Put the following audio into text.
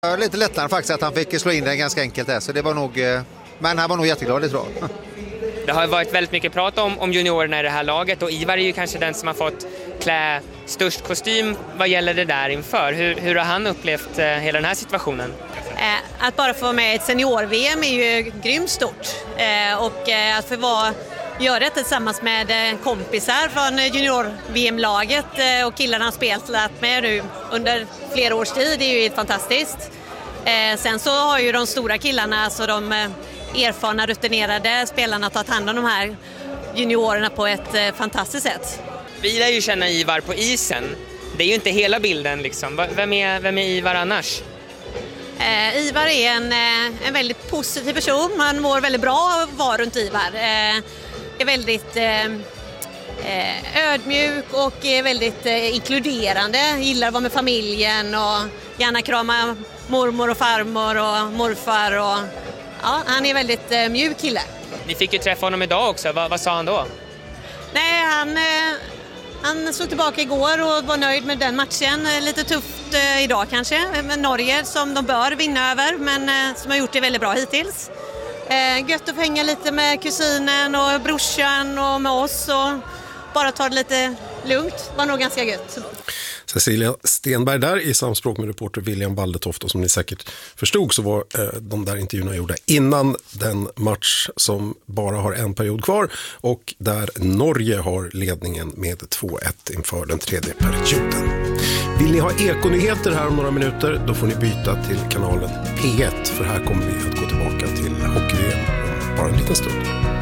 Lite lättare faktiskt att han fick slå in den ganska enkelt där, så det var nog, men han var nog jätteglad, det tror jag. Det har varit väldigt mycket prat om juniorerna i det här laget och Ivar är ju kanske den som har fått klä störst kostym vad gäller det där inför. Hur har han upplevt hela den här situationen? Att bara få med ett senior-VM är ju grymt stort och att få göra det tillsammans med kompisar från junior-VM-laget och killarna har spelat med nu under flera års tid är ju fantastiskt. Sen så har ju de stora killarna, alltså de erfarna, rutinerade spelarna tagit hand om de här juniorerna på ett fantastiskt sätt. Vi lär ju känna Ivar på isen. Det är ju inte hela bilden liksom. Vem är Ivar annars? Ivar är en väldigt positiv person. Man mår väldigt bra att vara runt Ivar. Är väldigt ödmjuk och är väldigt inkluderande. Gillar att vara med familjen och gärna krama mormor och farmor och morfar. Och, ja, han är väldigt mjuk kille. Ni fick ju träffa honom idag också. Vad sa han då? Nej, han såg tillbaka igår och var nöjd med den matchen. Lite tufft idag kanske. Med Norge som de bör vinna över, men som har gjort det väldigt bra hittills. Gött att få hänga lite med kusinen och brorsan och med oss och bara ta det lite lugnt. Var nog ganska gött. Cecilia Stenberg där i samspråk med reporter William Baldertoft, och som ni säkert förstod så var de där intervjuerna gjorda innan den match som bara har en period kvar och där Norge har ledningen med 2-1 inför den tredje perioden. Vill ni ha ekonyheter här om några minuter, då får ni byta till kanalen P1, för här kommer vi att gå tillbaka till hockey-VM om bara en liten stund.